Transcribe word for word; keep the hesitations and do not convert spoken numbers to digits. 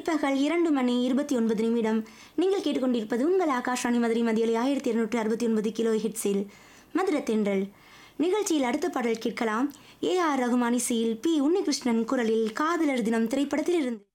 பிற்பகல் இரண்டு மணி இருபத்தி ஒன்பது நிமிடம். நீங்கள் கேட்டுக்கொண்டிருப்பது உங்கள் ஆகாஷ்வாணி மதுரை மதியலை ஆயிரத்தி இருநூற்றி அறுபத்தி ஒன்பது கிலோ ஹிட்ஸில் மதுரை தென்றல் நிகழ்ச்சியில் அடுத்த பாடல் கேட்கலாம். ஏ ஆர் ரகுமான் இசையில் பி உன்னிகிருஷ்ணன் குரலில் காதலர் தினம் திரைப்படத்தில் இருந்து.